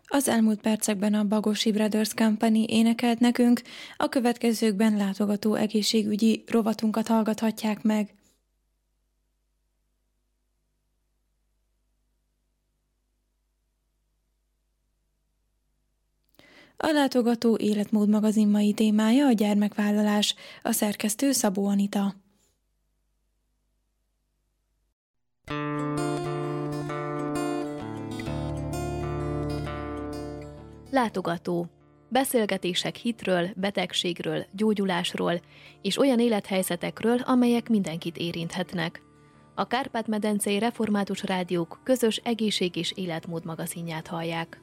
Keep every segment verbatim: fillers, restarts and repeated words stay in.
Az elmúlt percekben a Bagosi Brothers Company énekelt nekünk, a következőkben látogató egészségügyi rovatunkat hallgathatják meg. A látogató életmód magazin mai témája a gyermekvállalás, a szerkesztő Szabó Anita. Látogató. Beszélgetések hitről, betegségről, gyógyulásról és olyan élethelyzetekről, amelyek mindenkit érinthetnek. A Kárpát-medencei Református Rádiók közös egészség- és életmód magazinját hallják.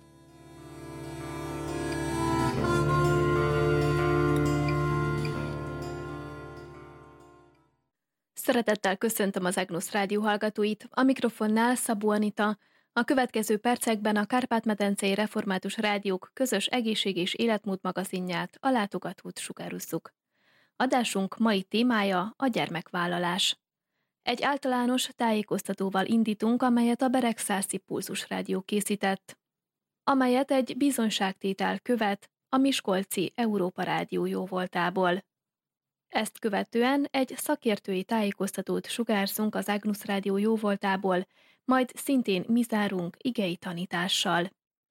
Szeretettel köszöntöm az EGNOS rádió hallgatóit, a mikrofonnál Szabó Anita. A következő percekben a Kárpát-medencei Református Rádiók közös egészség- és életmód magazinját, a látogatót sugározzuk. Adásunk mai témája a gyermekvállalás. Egy általános tájékoztatóval indítunk, amelyet a Beregszászi Pulzus Rádió készített, amelyet egy bizonyságtétel követ a Miskolci Európa Rádió jóvoltából. Ezt követően egy szakértői tájékoztatót sugárzunk az EGNOS Rádió jóvoltából, majd szintén mi zárunk igei tanítással.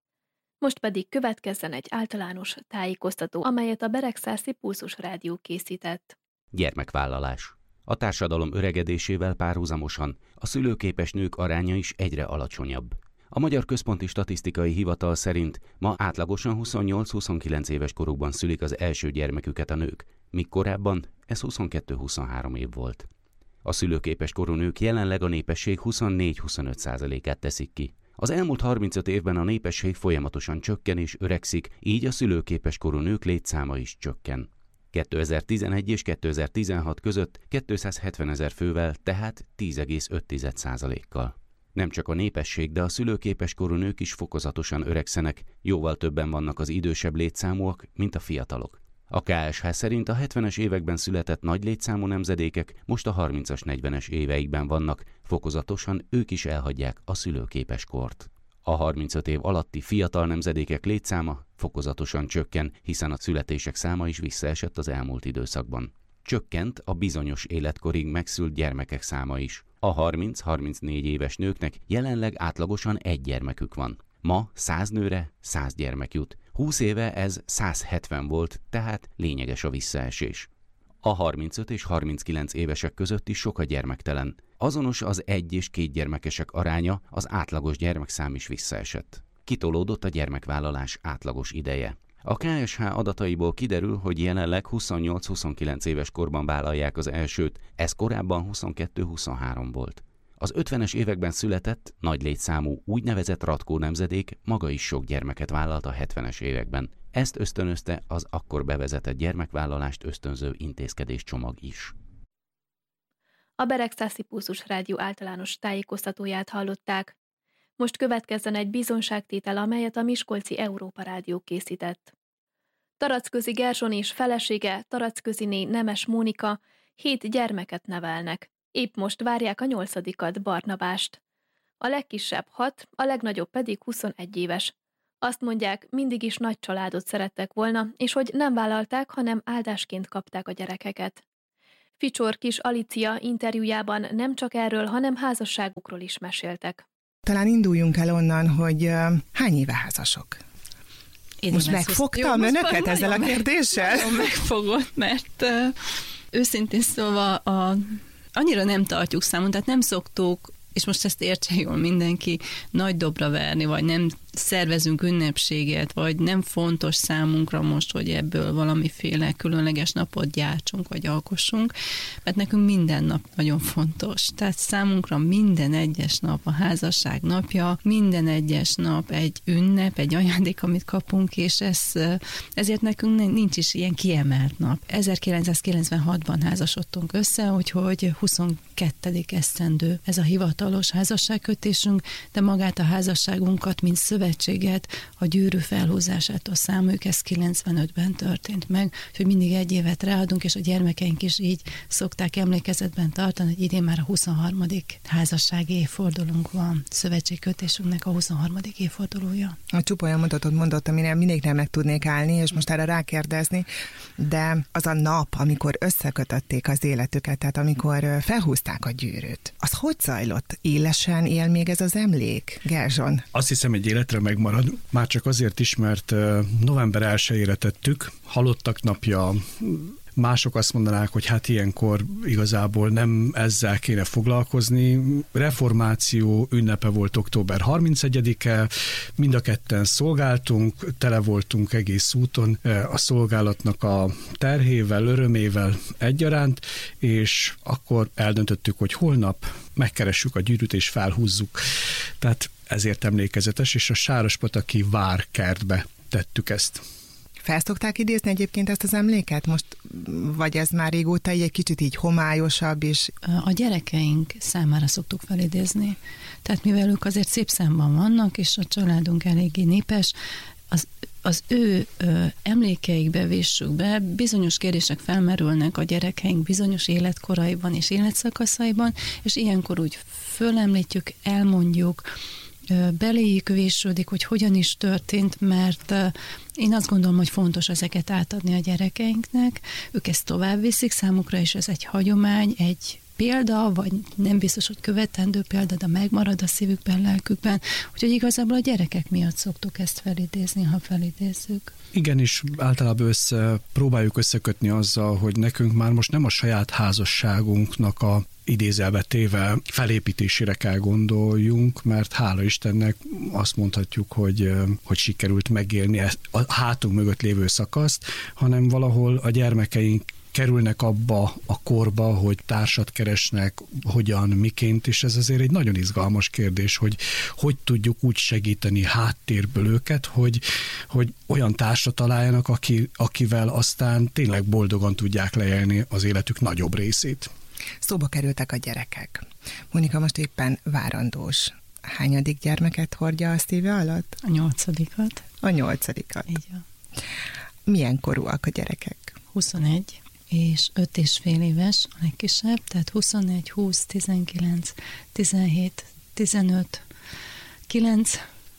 Most pedig következzen egy általános tájékoztató, amelyet a Beregszászi Pulzus Rádió készített. Gyermekvállalás. A társadalom öregedésével párhuzamosan a szülőképes nők aránya is egyre alacsonyabb. A Magyar Központi Statisztikai Hivatal szerint ma átlagosan huszonnyolc-huszonkilenc éves korukban szülik az első gyermeküket a nők, míg korábban ez huszonkettő-huszonhárom év volt. A szülőképes korú nők jelenleg a népesség huszonnégy-huszonöt százalékát teszik ki. Az elmúlt harmincöt évben a népesség folyamatosan csökken és öregszik, így a szülőképes korú nők létszáma is csökken. kétezer-tizenegy és kétezer-tizenhat között kétszázhetvenezer fővel, tehát tíz egész öt százalékkal. Nem csak a népesség, de a szülőképes korú nők is fokozatosan öregszenek, jóval többen vannak az idősebb létszámúak, mint a fiatalok. A ká es há szerint a hetvenes években született nagy létszámú nemzedékek most a harmincas-negyvenes éveikben vannak, fokozatosan ők is elhagyják a szülőképes kort. A harmincöt év alatti fiatal nemzedékek létszáma fokozatosan csökken, hiszen a születések száma is visszaesett az elmúlt időszakban. Csökkent a bizonyos életkorig megszült gyermekek száma is. A harminc-harmincnégy éves nőknek jelenleg átlagosan egy gyermekük van. Ma száz nőre száz gyermek jut. húsz éve ez száz hetven volt, tehát lényeges a visszaesés. A harmincöt és harminckilenc évesek között is sok a gyermektelen. Azonos az egy és két gyermekesek aránya, az átlagos gyermekszám is visszaesett. Kitolódott a gyermekvállalás átlagos ideje. A ká es há adataiból kiderül, hogy jelenleg huszonnyolc-huszonkilenc éves korban vállalják az elsőt, ez korábban huszonkettő-huszonhárom volt. Az ötvenes években született, nagy létszámú úgynevezett ratkó nemzedék maga is sok gyermeket vállalt a hetvenes években. Ezt ösztönözte az akkor bevezetett gyermekvállalást ösztönző intézkedéscsomag is. A Beregszászi Pulzus Rádió általános tájékoztatóját hallották. Most következzen egy bizonyságtétel, amelyet a Miskolci Európa Rádió készített. Taracközi Gerzson és felesége, Taracköziné Nemes Mónika hét gyermeket nevelnek. Épp most várják a nyolcadikat, Barnabást. A legkisebb hat, a legnagyobb pedig huszonegy éves. Azt mondják, mindig is nagy családot szerettek volna, és hogy nem vállalták, hanem áldásként kapták a gyerekeket. Ficsor Kis Alicia interjújában nem csak erről, hanem házasságukról is meséltek. Talán induljunk el onnan, hogy uh, hány éve házasok? Én most megfogtam önöket ezzel a kérdéssel? Nagyon megfogott, mert uh, őszintén szólva a, annyira nem tartjuk számon, tehát nem szoktuk, és most ezt értse jól mindenki, nagy dobra verni, vagy nem szervezünk ünnepséget, vagy nem fontos számunkra most, hogy ebből valamiféle különleges napot gyártsunk, vagy alkossunk, mert nekünk minden nap nagyon fontos. Tehát számunkra minden egyes nap a házasság napja, minden egyes nap egy ünnep, egy ajándék, amit kapunk, és ez, ezért nekünk nincs is ilyen kiemelt nap. ezerkilencszázkilencvenhatban házasodtunk össze, úgyhogy huszonkettedik esztendő ez a hivatalos házasságkötésünk, de magát a házasságunkat, mint szövet, szövetséget a gyűrű felhúzásától számoljuk, ez kilencvenötben történt meg, hogy mindig egy évet ráadunk, és a gyermekeink is így szokták emlékezetben tartani, hogy idén már a huszonharmadik házassági évfordulónk van, szövetségkötésünknek a huszonharmadik évfordulója. A csupa olyan mondatot mondott, amire mindig nem meg tudnék állni, és most erre rákérdezni, de az a nap, amikor összekötötték az életüket, tehát amikor felhúzták a gyűrűt, az hogy zajlott? Élesen él még ez az emlék, Gerzson? Azt hiszem, egy életre megmarad, már csak azért is, mert november elsejére tettük, halottak napja. Mások azt mondanák, hogy hát ilyenkor igazából nem ezzel kéne foglalkozni. Reformáció ünnepe volt október harmincegyedike, mind a ketten szolgáltunk, tele voltunk egész úton a szolgálatnak a terhével, örömével egyaránt, és akkor eldöntöttük, hogy holnap megkeressük a gyűrűt és felhúzzuk. Tehát ezért emlékezetes, és a Sárospataki várkertbe tettük ezt. Felszokták idézni egyébként ezt az emléket most, vagy ez már régóta egy kicsit így homályosabb is? A gyerekeink számára szoktuk felidézni. Tehát mivel ők azért szép számban vannak, és a családunk eléggé népes, az, az ő ö, emlékeikbe vissük be, bizonyos kérdések felmerülnek a gyerekeink bizonyos életkoraiban és életszakaszaiban, és ilyenkor úgy fölemlítjük, elmondjuk, beléjük vésődik, hogy hogyan is történt, mert én azt gondolom, hogy fontos ezeket átadni a gyerekeinknek, ők ezt tovább viszik, számukra is ez egy hagyomány, egy példa, vagy nem biztos, hogy követendő példa, de megmarad a szívükben, lelkükben, úgyhogy igazából a gyerekek miatt szoktuk ezt felidézni, ha felidézzük. Igen, és általában össze, próbáljuk összekötni azzal, hogy nekünk már most nem a saját házasságunknak a idézelbe téve felépítésére kell gondoljunk, mert hála Istennek azt mondhatjuk, hogy, hogy sikerült megélni ezt, a hátunk mögött lévő szakaszt, hanem valahol a gyermekeink kerülnek abba a korba, hogy társat keresnek, hogyan, miként, és ez azért egy nagyon izgalmas kérdés, hogy hogy tudjuk úgy segíteni háttérből őket, hogy, hogy olyan társat találjanak, aki, akivel aztán tényleg boldogan tudják leélni az életük nagyobb részét. Szóba kerültek a gyerekek. Monika most éppen várandós. Hányadik gyermeket hordja a szíve alatt? A nyolcadikat. A nyolcadikat. Így van. Milyen korúak a gyerekek? huszonegy és öt és fél éves a legkisebb, tehát huszonegy, húsz, tizenkilenc, tizenhét, tizenöt, kilenc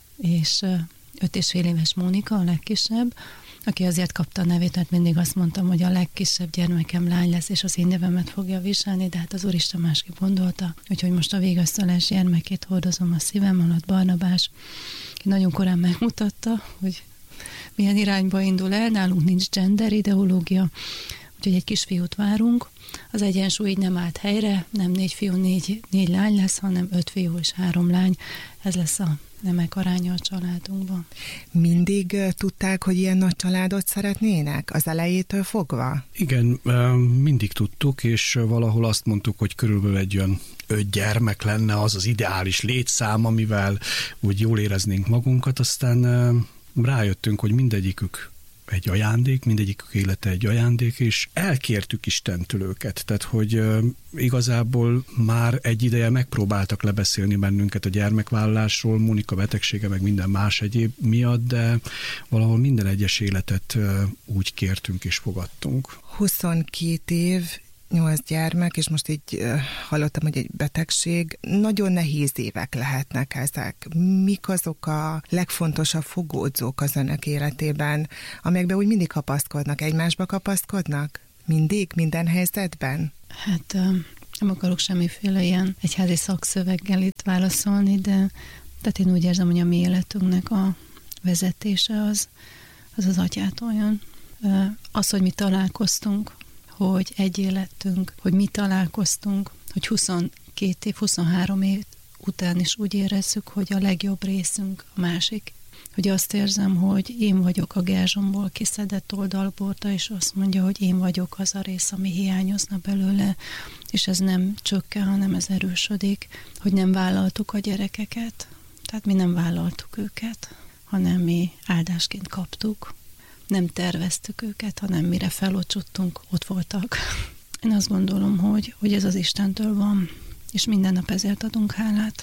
és öt és fél éves Mónika a legkisebb, aki azért kapta a nevét, mert mindig azt mondtam, hogy a legkisebb gyermekem lány lesz, és az én nevemet fogja viselni, de hát az Úristen másképp gondolta, úgyhogy most a végasztalás gyermekét hordozom a szívem alatt, Barnabás, ki nagyon korán megmutatta, hogy milyen irányba indul el, nálunk nincs gender ideológia, úgyhogy egy kisfiút várunk, az egyensúly így nem állt helyre, nem négy fiú, négy, négy lány lesz, hanem öt fiú és három lány, ez lesz a nemek aránya a családunkban. Mindig tudták, hogy ilyen nagy családot szeretnének? Az elejétől fogva? Igen, mindig tudtuk, és valahol azt mondtuk, hogy körülbelül egy olyan öt gyermek lenne az az ideális létszám, amivel úgy jól éreznénk magunkat, aztán rájöttünk, hogy mindegyikük egy ajándék, mindegyikük élete egy ajándék, és elkértük Istentől őket. Tehát, hogy uh, igazából már egy ideje megpróbáltak lebeszélni bennünket a gyermekvállalásról, Mónika betegsége, meg minden más egyéb miatt, de valahol minden egyes életet uh, úgy kértünk és fogadtunk. huszonkét év, nyolc gyermek, és most így uh, hallottam, hogy egy betegség. Nagyon nehéz évek lehetnek ezek. Mik azok a legfontosabb fogódzók az önök életében, amelyekben úgy mindig kapaszkodnak, egymásba kapaszkodnak? Mindig, minden helyzetben? Hát uh, nem akarok semmiféle ilyen egyházi szakszöveggel itt válaszolni, de tehát én úgy érzem, hogy a mi életünknek a vezetése az az, az atyától jön. Uh, az, hogy mi találkoztunk, hogy egy életünk, hogy mi találkoztunk, hogy huszonkét év, huszonhárom év után is úgy érezzük, hogy a legjobb részünk a másik. Hogy azt érzem, hogy én vagyok a Gerzsomból kiszedett oldalborda, és azt mondja, hogy én vagyok az a rész, ami hiányozna belőle, és ez nem csökken, hanem ez erősödik, hogy nem vállaltuk a gyerekeket, tehát mi nem vállaltuk őket, hanem mi áldásként kaptuk. Nem terveztük őket, hanem mire felocsottunk, ott voltak. Én azt gondolom, hogy, hogy ez az Istentől van, és minden nap ezért adunk hálát.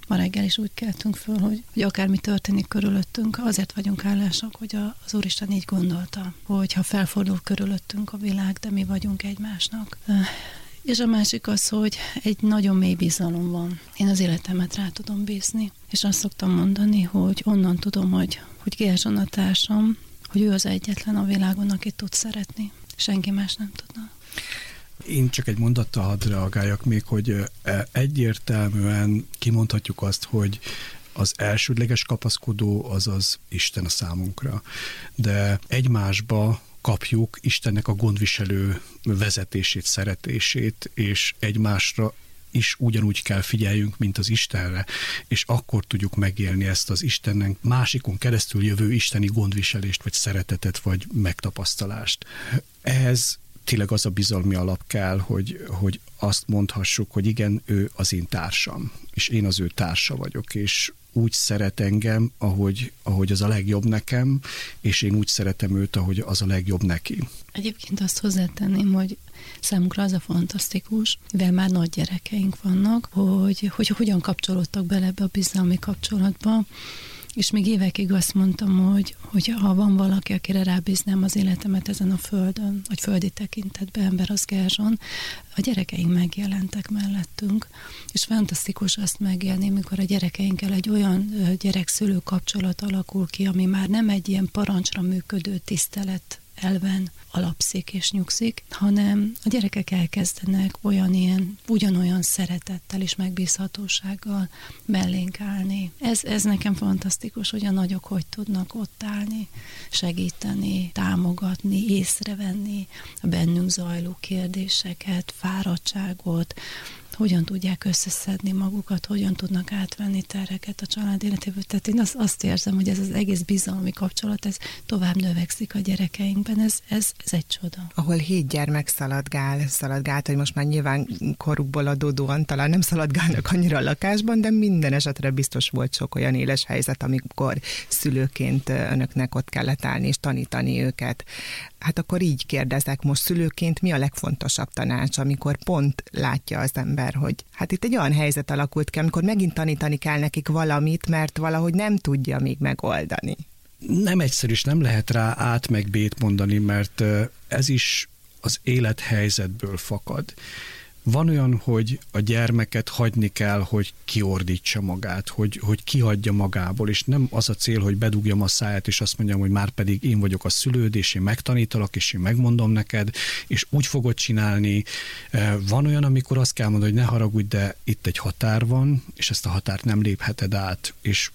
Ma reggel is úgy keltünk föl, hogy, hogy akármi történik körülöttünk, azért vagyunk hálásak, hogy a, az Úristen így gondolta, hogy ha felfordul körülöttünk a világ, de mi vagyunk egymásnak. És a másik az, hogy egy nagyon mély bizalom van. Én az életemet rá tudom bízni. És azt szoktam mondani, hogy onnan tudom, hogy, hogy Gerzson a társam, hogy ő az egyetlen a világon, akit tud szeretni. Senki más nem tudna. Én csak egy mondattal hadd reagáljak még, hogy egyértelműen kimondhatjuk azt, hogy az elsődleges kapaszkodó az az Isten a számunkra. De egymásba kapjuk Istennek a gondviselő vezetését, szeretését, és egymásra is ugyanúgy kell figyeljünk, mint az Istenre, és akkor tudjuk megélni ezt az Istennek másikon keresztül jövő isteni gondviselést, vagy szeretetet, vagy megtapasztalást. Ehhez tényleg az a bizalmi alap kell, hogy, hogy azt mondhassuk, hogy igen, ő az én társam, és én az ő társa vagyok, és úgy szeret engem, ahogy, ahogy az a legjobb nekem, és én úgy szeretem őt, ahogy az a legjobb neki. Egyébként azt hozzátenném, hogy számunkra az a fantasztikus, mivel már nagy gyerekeink vannak, hogy, hogy hogyan kapcsolódtak bele ebbe a bizalmi kapcsolatba, és még évekig azt mondtam, hogy, hogy ha van valaki, akire rábíznám az életemet ezen a földön, vagy földi tekintetben, ember az Gerzson, a gyerekeink megjelentek mellettünk, és fantasztikus azt megélni, mikor a gyerekeinkkel egy olyan gyerek-szülő kapcsolat alakul ki, ami már nem egy ilyen parancsra működő tisztelet elven alapszik és nyugszik, hanem a gyerekek elkezdenek olyan ilyen, ugyanolyan szeretettel és megbízhatósággal mellénk állni. Ez, ez nekem fantasztikus, hogy a nagyok hogy tudnak ott állni, segíteni, támogatni, észrevenni a bennünk zajló kérdéseket, fáradtságot, hogyan tudják összeszedni magukat, hogyan tudnak átvenni terheket a család életéből. Tehát én azt, azt érzem, hogy ez az egész bizalmi kapcsolat, ez tovább növekszik a gyerekeinkben, ez, ez, ez egy csoda. Ahol hét gyermek szaladgál, szaladgált, hogy most már nyilván korukból adódóan talán nem szaladgálnak annyira a lakásban, de minden esetre biztos volt sok olyan éles helyzet, amikor szülőként önöknek ott kellett állni és tanítani őket. Hát akkor így kérdezek most, szülőként mi a legfontosabb tanács, amikor pont látja az ember, hogy hát itt egy olyan helyzet alakult ki, amikor megint tanítani kell nekik valamit, mert valahogy nem tudja még megoldani. Nem egyszerű, és nem lehet rá át meg bét mondani, mert ez is az élethelyzetből fakad. Van olyan, hogy a gyermeket hagyni kell, hogy kiordítsa magát, hogy, hogy kihagyja magából, és nem az a cél, hogy bedugjam a száját, és azt mondjam, hogy már pedig én vagyok a szülőd, és én megtanítalak, és én megmondom neked, és úgy fogod csinálni. Van olyan, amikor azt kell mondani, hogy ne haragudj, de itt egy határ van, és ezt a határt nem lépheted át, és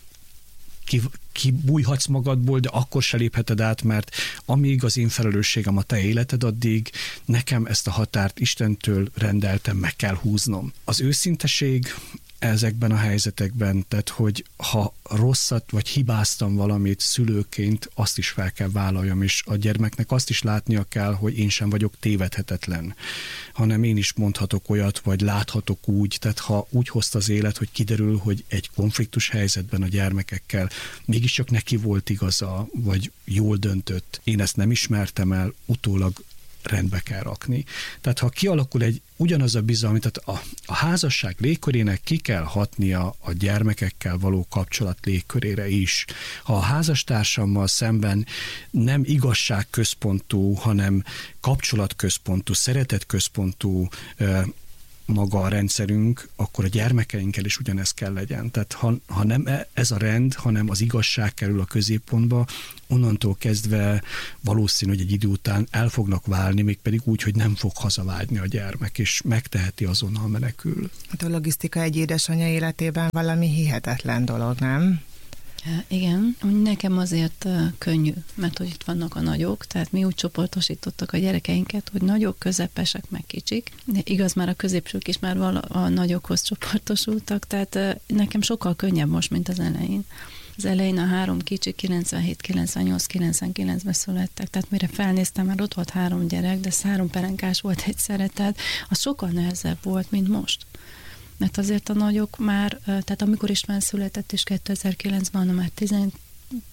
kibújhatsz magadból, de akkor se lépheted át, mert amíg az én felelősségem a te életed, addig nekem ezt a határt Istentől rendeltem, meg kell húznom. Az őszinteség ezekben a helyzetekben, tehát hogy ha rosszat vagy hibáztam valamit szülőként, azt is fel kell vállaljam, és a gyermeknek azt is látnia kell, hogy én sem vagyok tévedhetetlen, hanem én is mondhatok olyat, vagy láthatok úgy, tehát ha úgy hozta az élet, hogy kiderül, hogy egy konfliktus helyzetben a gyermekekkel mégiscsak neki volt igaza, vagy jól döntött, én ezt nem ismertem el, utólag rendbe kell rakni. Tehát ha kialakul egy ugyanaz a bizalmi, tehát a, a házasság légkörének ki kell hatnia a gyermekekkel való kapcsolat légkörére is. Ha a házastársammal szemben nem igazságközpontú, hanem kapcsolatközpontú, szeretetközpontú maga a rendszerünk, akkor a gyermekeinkkel is ugyanez kell legyen. Tehát ha, ha nem ez a rend, hanem az igazság kerül a középpontba, onnantól kezdve valószínű, hogy egy idő után el fognak válni, mégpedig úgy, hogy nem fog hazavágyni a gyermek, és megteheti, azonnal menekül. Hát a logisztika egy édesanyja életében valami hihetetlen dolog, nem? Igen, nekem azért könnyű, mert hogy itt vannak a nagyok, tehát mi úgy csoportosítottak a gyerekeinket, hogy nagyok, közepesek, meg kicsik, de igaz, már a középsők is már a nagyokhoz csoportosultak, tehát nekem sokkal könnyebb most, mint az elején. Az elején a három kicsi kilencvenhét, kilencvennyolc, kilencvenkilencben születtek, tehát mire felnéztem, már ott volt három gyerek, de három perenkás volt egyszerre, tehát az sokkal nehezebb volt, mint most. Mert azért a nagyok már, tehát amikor István született, és kétezer-kilencben már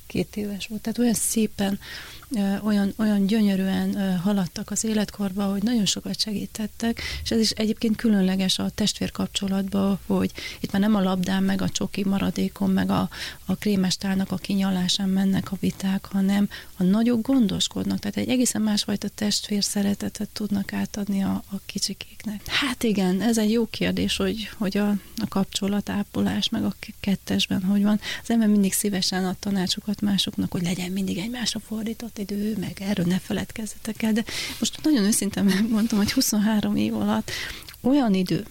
két éves volt. Tehát olyan szépen, olyan, olyan gyönyörűen haladtak az életkorba, hogy nagyon sokat segítettek, és ez is egyébként különleges a testvérkapcsolatban, hogy itt már nem a labdán, meg a csoki maradékon, meg a, a krémestálnak a kinyalásán mennek a viták, hanem a nagyok gondoskodnak, tehát egy egészen másfajta testvér szeretetet tudnak átadni a, a kicsikéknek. Hát igen, ez egy jó kérdés, hogy, hogy a, a kapcsolatápolás, meg a kettesben hogy van. Az ember mindig szívesen ad tanácsokat másoknak, hogy legyen mindig egymásra fordított idő, meg erről ne feledkezzetek el, de most nagyon őszintén megmondtam, hogy huszonhárom év alatt olyan idő,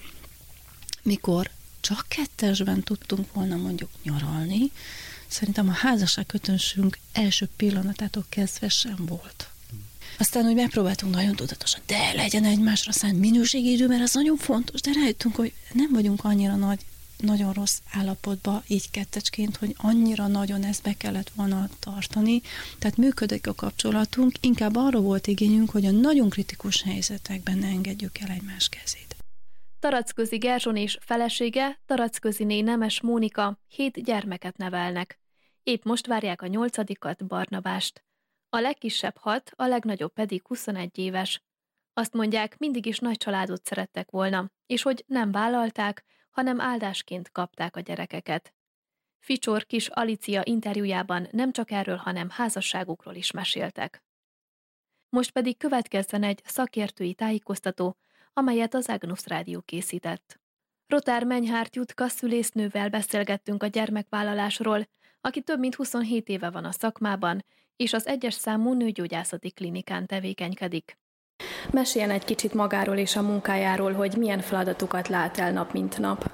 mikor csak kettesben tudtunk volna mondjuk nyaralni, szerintem a házasságkötésünk első pillanatától kezdve sem volt. Aztán, hogy megpróbáltunk nagyon tudatosan, de legyen egymásra szánt minőségi idő, mert az nagyon fontos, de rájöttünk, hogy nem vagyunk annyira nagy, nagyon rossz állapotban így kettecsként, hogy annyira nagyon ezt be kellett volna tartani. Tehát működik a kapcsolatunk, inkább arra volt igényünk, hogy a nagyon kritikus helyzetekben ne engedjük el egymás kezét. Taracközi Gerzson és felesége, Taracköziné Nemes Mónika hét gyermeket nevelnek. Épp most várják a nyolcadikat, Barnabást. A legkisebb hat, a legnagyobb pedig huszonegy éves. Azt mondják, mindig is nagy családot szerettek volna, és hogy nem vállalták, hanem áldásként kapták a gyerekeket. Ficsor kis Alicia interjújában nem csak erről, hanem házasságukról is meséltek. Most pedig következzen egy szakértői tájékoztató, amelyet az Agnus Rádió készített. Rotár Menyhárt Jutka szülésznővel beszélgettünk a gyermekvállalásról, aki több mint huszonhét éve van a szakmában, és az egyes számú nőgyógyászati klinikán tevékenykedik. Meséljen egy kicsit magáról és a munkájáról, hogy milyen feladatokat lát el nap mint nap.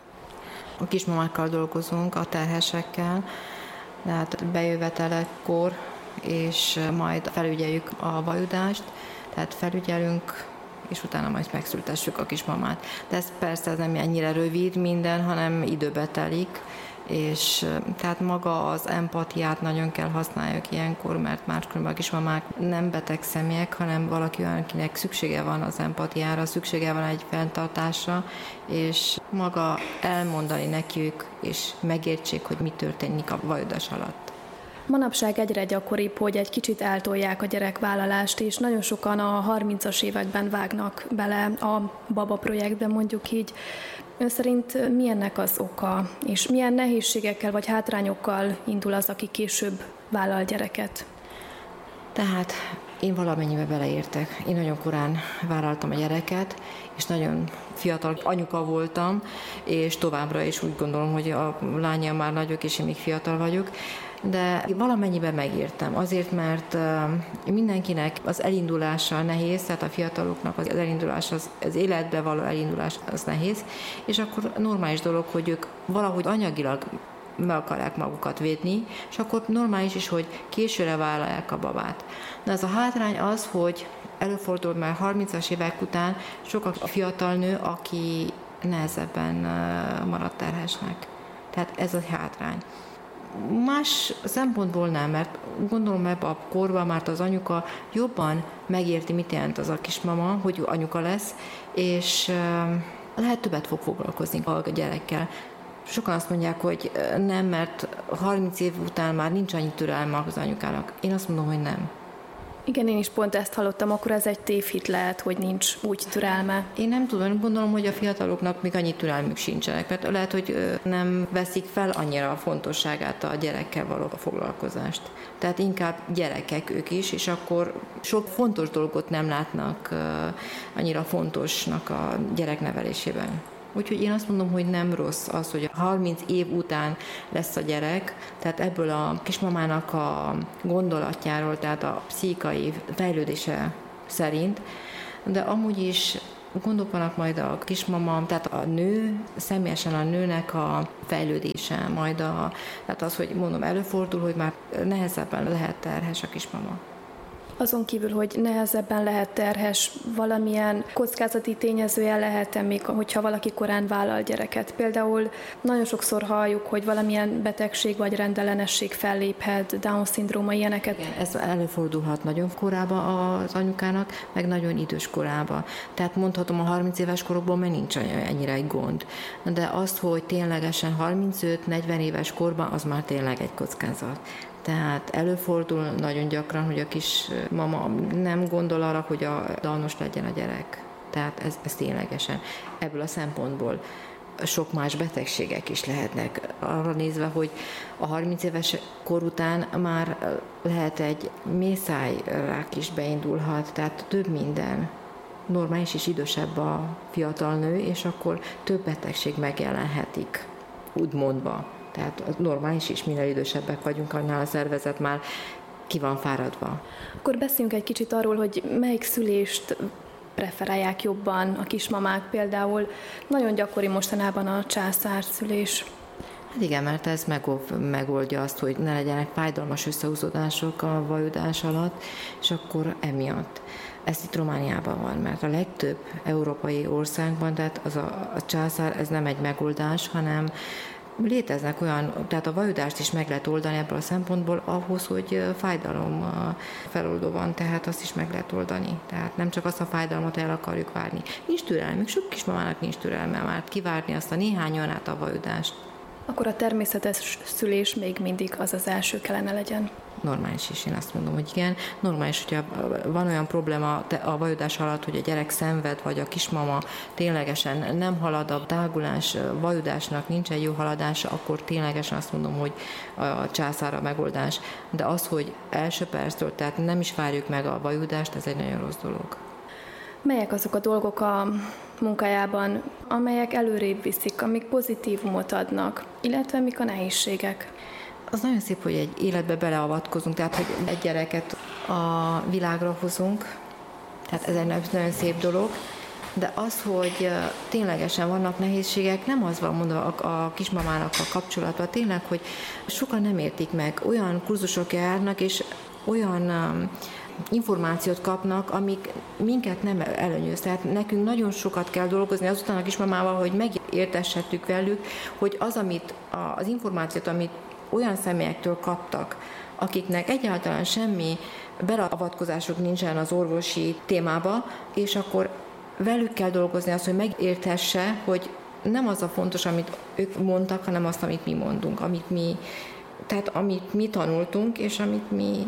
A kismamákkal dolgozunk, a terhesekkel, tehát bejövetelekkor, és majd felügyeljük a vajudást, tehát felügyelünk, és utána majd megszültessük a kismamát. De ez persze ez nem ennyire rövid minden, hanem időbe telik, és tehát maga az empatiát nagyon kell használjuk ilyenkor, mert máskülönben a kismamák nem beteg személyek, hanem valaki olyan, akinek szüksége van az empatiára, szüksége van egy fenntartásra, és maga elmondani nekik, és megértsék, hogy mi történik a vajudás alatt. Manapság egyre gyakoribb, hogy egy kicsit eltolják a gyerekvállalást, és nagyon sokan a harmincas években vágnak bele a baba projektbe, mondjuk így. Ön szerint mi ennek az oka, és milyen nehézségekkel vagy hátrányokkal indul az, aki később vállal gyereket? Tehát én valamennyibe beleértek. Én nagyon korán vállaltam a gyereket, és nagyon fiatal anyuka voltam, és továbbra is úgy gondolom, hogy a lányom már nagyok, és én még fiatal vagyok, de valamennyiben megértem. Azért, mert mindenkinek az elindulása nehéz, tehát a fiataloknak az elindulás, az, az életbe való elindulás az nehéz, és akkor normális dolog, hogy ők valahogy anyagilag meg akarják magukat védni, és akkor normális is, hogy későre vállalják a babát. De az a hátrány az, hogy előfordul már harmincas évek után sok a fiatal nő, aki nehezebben maradt terhesnek. Tehát ez a hátrány. Más szempontból nem, mert gondolom ebben a korban már az anyuka jobban megérti, mit jelent az a kismama, hogy anyuka lesz, és lehet többet fog foglalkozni a gyerekkel. Sokan azt mondják, hogy nem, mert harminc év után már nincs annyi türelme az anyukának. Én azt mondom, hogy nem. Igen, én is pont ezt hallottam, akkor ez egy tévhit lehet, hogy nincs úgy türelme. Én nem tudom, gondolom, hogy a fiataloknak még annyi türelmük sincsenek, mert lehet, hogy nem veszik fel annyira a fontosságát a gyerekkel való a foglalkozást. Tehát inkább gyerekek ők is, és akkor sok fontos dolgot nem látnak annyira fontosnak a gyereknevelésében. Úgyhogy én azt mondom, hogy nem rossz az, hogy harminc év után lesz a gyerek, tehát ebből a kismamának a gondolatjáról, tehát a pszichai fejlődése szerint, de amúgy is gondolkodnak majd a kismama, tehát a nő, személyesen a nőnek a fejlődése, majd a, tehát az, hogy mondom, előfordul, hogy már nehezebben lehet terhes a kismama. Azon kívül, hogy nehezebben lehet terhes, valamilyen kockázati tényezője lehet-e még, hogyha valaki korán vállal gyereket. Például nagyon sokszor halljuk, hogy valamilyen betegség vagy rendellenesség felléphet, Down-szindróma, ilyeneket. Igen, ez előfordulhat nagyon korában az anyukának, meg nagyon idős korában. Tehát mondhatom, a harminc éves korokban még nincs ennyire egy gond. De azt, hogy ténylegesen harmincöt-negyven éves korban, az már tényleg egy kockázat. Tehát előfordul nagyon gyakran, hogy a kis mama nem gondol arra, hogy a Downos legyen a gyerek. Tehát ez, ez ténylegesen ebből a szempontból sok más betegségek is lehetnek. Arra nézve, hogy a harminc éves kor után már lehet egy mészájrák is beindulhat, tehát több minden. Normális és idősebb a fiatal nő, és akkor több betegség megjelenhetik, úgy mondva. Tehát normális is, minél idősebbek vagyunk, annál a szervezet már ki van fáradva. Akkor beszéljünk egy kicsit arról, hogy melyik szülést preferálják jobban a kismamák például. Nagyon gyakori mostanában a császárszülés. Hát igen, mert ez megoldja azt, hogy ne legyenek fájdalmas összehúzódások a vajudás alatt, és akkor emiatt. Ez itt Romániában van, mert a legtöbb európai országban, tehát az a, a császár, ez nem egy megoldás, hanem léteznek olyan, tehát a vajudást is meg lehet oldani ebből a szempontból ahhoz, hogy fájdalom feloldó van, tehát azt is meg lehet oldani. Tehát nem csak azt a fájdalmat el akarjuk várni. Nincs türelmük, sok kismamának nincs türelme már kivárni azt a néhány órát a vajudást. Akkor a természetes szülés még mindig az az első kellene legyen? Normális is, én azt mondom, hogy igen. Normális, hogyha van olyan probléma a vajudás alatt, hogy a gyerek szenved, vagy a kismama ténylegesen nem halad a tágulás, vajudásnak nincs egy jó haladása, akkor ténylegesen azt mondom, hogy a császár a megoldás. De az, hogy első perctől, tehát nem is várjuk meg a vajudást, ez egy nagyon rossz dolog. Melyek azok a dolgok a munkájában, amelyek előrébb viszik, amik pozitívumot adnak, illetve mik a nehézségek? Az nagyon szép, hogy egy életbe beleavatkozunk, tehát hogy egy gyereket a világra hozunk, tehát ez egy nagyon szép dolog, de az, hogy ténylegesen vannak nehézségek, nem az van mondva a kismamának a kapcsolatban, tényleg, hogy sokan nem értik meg, olyan kurzusok járnak, és olyan információt kapnak, amik minket nem előnyöz. Tehát nekünk nagyon sokat kell dolgozni azután a kismamával, hogy megértessettük velük, hogy az, amit, az információt, amit olyan személyektől kaptak, akiknek egyáltalán semmi beleavatkozásuk nincsen az orvosi témába, és akkor velük kell dolgozni azt, hogy megértesse, hogy nem az a fontos, amit ők mondtak, hanem azt, amit mi mondunk, amit mi, tehát amit mi tanultunk, és amit mi,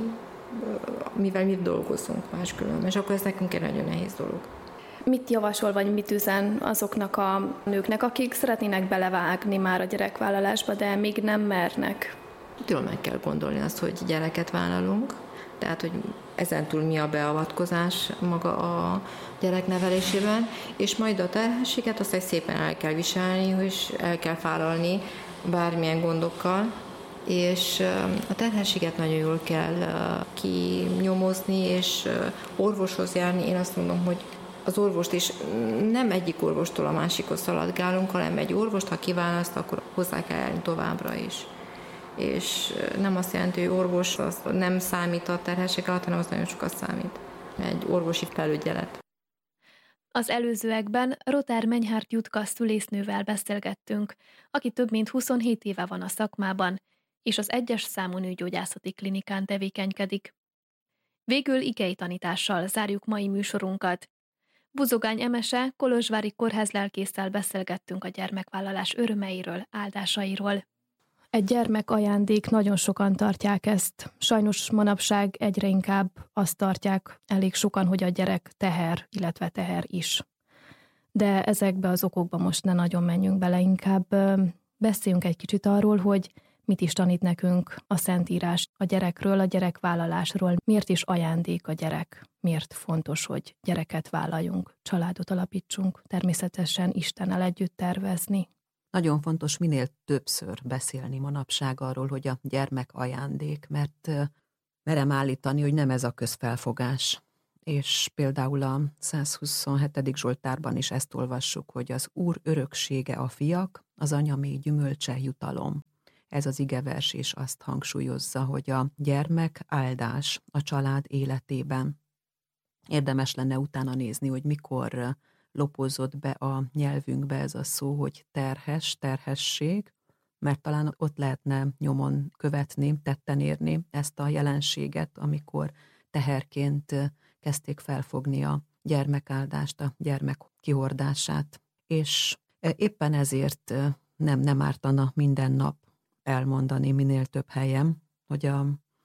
mivel mi dolgozunk máskülönben. És akkor ez nekünk egy nagyon nehéz dolog. Mit javasol, vagy mit üzen azoknak a nőknek, akik szeretnének belevágni már a gyerekvállalásba, de még nem mernek? Jól meg kell gondolni azt, hogy gyereket vállalunk, tehát, hogy ezentúl mi a beavatkozás maga a gyereknevelésében, és majd a terhességet azt szépen el kell viselni, és el kell vállalni bármilyen gondokkal, és a terhességet nagyon jól kell kinyomozni, és orvoshoz járni. Én azt mondom, hogy az orvost is nem egyik orvostól a másikhoz szaladgálunk, hanem egy orvost, ha kiválaszt, akkor hozzá kell járni továbbra is. És nem azt jelenti, hogy orvos az nem számít a terhesség alatt, hanem az nagyon sokat számít. Egy orvosi felügyelet. Az előzőekben Rotár Menyhárt Jutka szülésznővel beszélgettünk, aki több mint huszonhét éve van a szakmában, és az egyes számú nőgyógyászati klinikán tevékenykedik. Végül igei tanítással zárjuk mai műsorunkat. Buzogány Emese, kolozsvári kórházlelkésszel beszélgettünk a gyermekvállalás örömeiről, áldásairól. Egy gyermek ajándék, nagyon sokan tartják ezt. Sajnos manapság egyre inkább azt tartják elég sokan, hogy a gyerek teher, illetve teher is. De ezekbe az okokba most ne nagyon menjünk bele, inkább beszéljünk egy kicsit arról, hogy mit is tanít nekünk a Szentírás a gyerekről, a gyerekvállalásról. Miért is ajándék a gyerek? Miért fontos, hogy gyereket vállaljunk, családot alapítsunk, természetesen Istennel együtt tervezni? Nagyon fontos minél többször beszélni manapság arról, hogy a gyermek ajándék, mert merem állítani, hogy nem ez a közfelfogás. És például a százhuszonhetedik Zsoltárban is ezt olvassuk, hogy az Úr öröksége a fiak, az anya mély gyümölcse jutalom. Ez az igevers is azt hangsúlyozza, hogy a gyermek áldás a család életében. Érdemes lenne utána nézni, hogy mikor lopózott be a nyelvünkbe ez a szó, hogy terhes, terhesség, mert talán ott lehetne nyomon követni, tetten érni ezt a jelenséget, amikor teherként kezdték felfogni a gyermekáldást, a gyermek kihordását. És éppen ezért nem, nem ártana minden nap elmondani minél több helyen, hogy a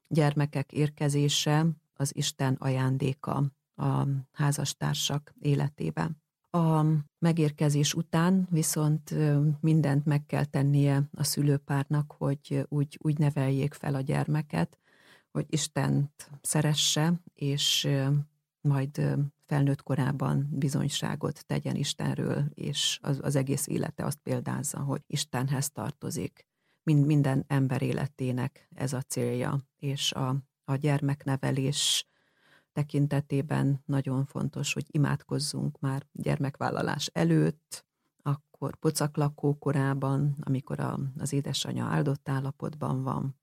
gyermekek érkezése az Isten ajándéka a házastársak életében. A megérkezés után viszont mindent meg kell tennie a szülőpárnak, hogy úgy, úgy neveljék fel a gyermeket, hogy Istent szeresse, és majd felnőtt korában bizonyságot tegyen Istenről, és az, az egész élete azt példázza, hogy Istenhez tartozik. Mind, minden ember életének ez a célja, és a, a gyermeknevelés tekintetében nagyon fontos, hogy imádkozzunk már gyermekvállalás előtt, akkor pocaklakó korában, amikor a, az édesanyja áldott állapotban van,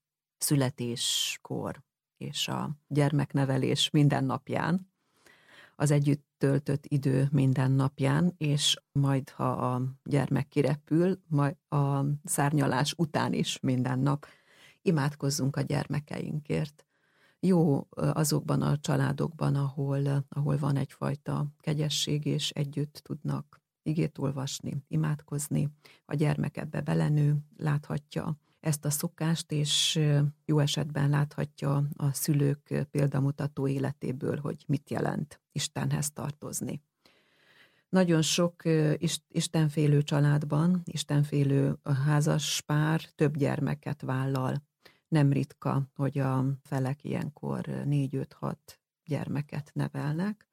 születéskor és a gyermeknevelés minden napján, az együtt töltött idő minden napján, és majd, ha a gyermek kirepül, majd a szárnyalás után is minden nap imádkozzunk a gyermekeinkért. Jó azokban a családokban, ahol, ahol van egyfajta kegyesség, és együtt tudnak igét olvasni, imádkozni, a gyermek ebbe belenő, láthatja ezt a szokást, és jó esetben láthatja a szülők példamutató életéből, hogy mit jelent Istenhez tartozni. Nagyon sok istenfélő családban, istenfélő házas pár több gyermeket vállal. Nem ritka, hogy a felek ilyenkor négy, öt, hat gyermeket nevelnek.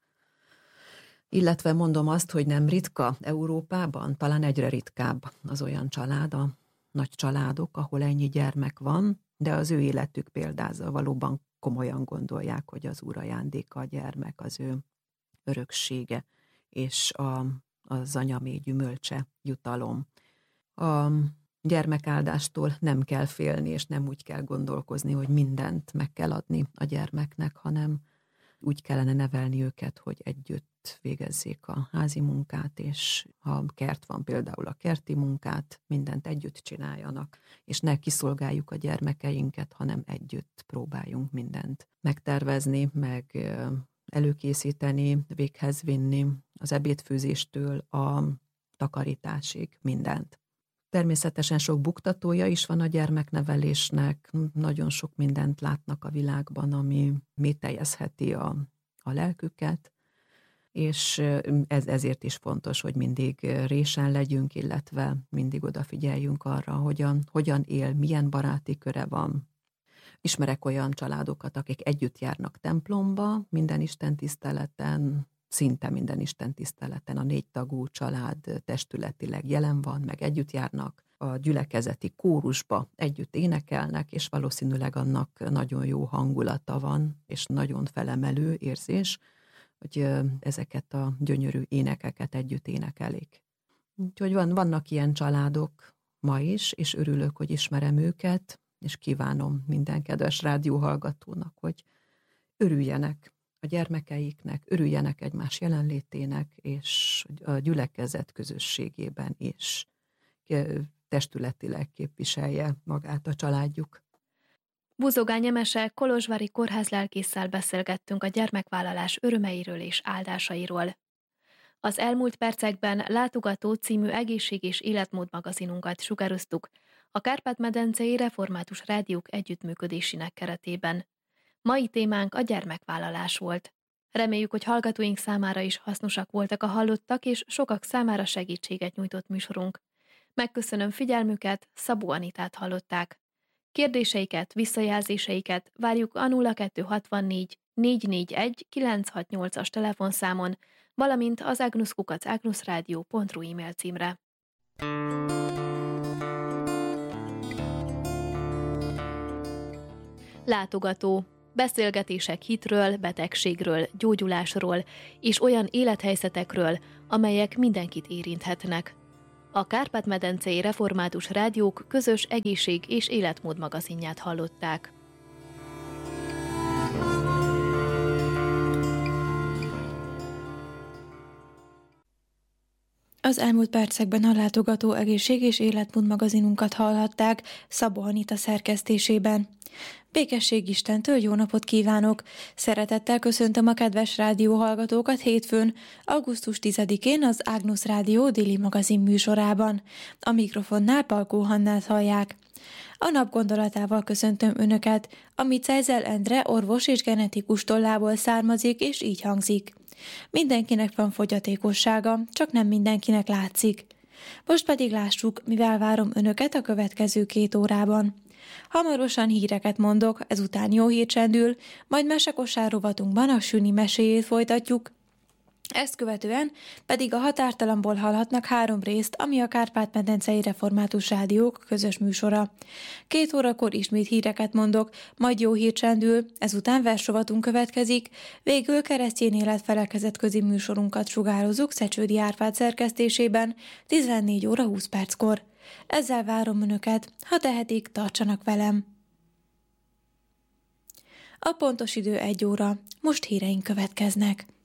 Illetve mondom azt, hogy nem ritka Európában, talán egyre ritkább az olyan család, a nagy családok, ahol ennyi gyermek van, de az ő életük példázza, valóban komolyan gondolják, hogy az Úr ajándéka a gyermek, az ő öröksége, és a, az anyaméh gyümölcse, jutalom. A gyermekáldástól nem kell félni, és nem úgy kell gondolkozni, hogy mindent meg kell adni a gyermeknek, hanem úgy kellene nevelni őket, hogy együtt végezzék a házi munkát, és ha kert van, például a kerti munkát, mindent együtt csináljanak, és ne kiszolgáljuk a gyermekeinket, hanem együtt próbáljunk mindent megtervezni, meg előkészíteni, véghez vinni, az ebédfőzéstől a takarításig mindent. Természetesen sok buktatója is van a gyermeknevelésnek, nagyon sok mindent látnak a világban, ami mélyezheti a, a lelküket, és ez, ezért is fontos, hogy mindig résen legyünk, illetve mindig odafigyeljünk arra, hogyan, hogyan él, milyen baráti köre van. Ismerek olyan családokat, akik együtt járnak templomba, minden istentiszteleten, szinte minden istentiszteleten a négy tagú család testületileg jelen van, meg együtt járnak, a gyülekezeti kórusba együtt énekelnek, és valószínűleg annak nagyon jó hangulata van, és nagyon felemelő érzés, hogy ezeket a gyönyörű énekeket együtt énekelik. Úgyhogy van, vannak ilyen családok ma is, és örülök, hogy ismerem őket, és kívánom minden kedves rádióhallgatónak, hogy örüljenek a gyermekeiknek, örüljenek egymás jelenlétének, és a gyülekezet közösségében is testületileg képviselje magát a családjuk. Búzogány Emese kolozsvári kórházlelkésszel beszélgettünk a gyermekvállalás örömeiről és áldásairól. Az elmúlt percekben Látogató című egészség- és életmód magazinunkat sugároztuk a Kárpát-medencei Református Rádiók együttműködésének keretében. Mai témánk a gyermekvállalás volt. Reméljük, hogy hallgatóink számára is hasznosak voltak a hallottak, és sokak számára segítséget nyújtott műsorunk. Megköszönöm figyelmüket, Szabó Anitát hallották. Kérdéseiket, visszajelzéseiket várjuk a nulla kettő hatvannégy négy négy egy kilenc hat nyolcas telefonszámon, valamint az agnus kukac agnusradio pont ru e-mail címre. Látogató. Beszélgetések hitről, betegségről, gyógyulásról és olyan élethelyzetekről, amelyek mindenkit érinthetnek. A Kárpát-medencei Református Rádiók közös egészség- és életmód magazinját hallották. Az elmúlt percekben a Látogató egészség- és életmód magazinunkat hallhatták Szabó Anita szerkesztésében. Békesség Istentől jó napot kívánok! Szeretettel köszöntöm a kedves rádióhallgatókat hétfőn, augusztus tizedikén az Ágnusz Rádió déli magazin műsorában. A mikrofonnál Palkó Hannát hallják. A nap gondolatával köszöntöm Önöket, ami Cejzel Endre orvos és genetikus tollából származik, és így hangzik. Mindenkinek van fogyatékossága, csak nem mindenkinek látszik. Most pedig lássuk, mivel várom Önöket a következő két órában. Hamarosan híreket mondok, ezután jó hír csendül, majd mesekosár rovatunkban a Süni meséjét folytatjuk. Ezt követően pedig a Határtalanból hallhatnak három részt, ami a Kárpát-medencei Református Rádiók közös műsora. Két órakor ismét híreket mondok, majd jó hír csendül, ezután versrovatunk következik, végül keresztény élet felekezetközi műsorunkat sugározunk Szecsődi Árpád szerkesztésében tizennégy óra húsz perckor. Ezzel várom Önöket, ha tehetik, tartsanak velem. A pontos idő egy óra, most híreink következnek.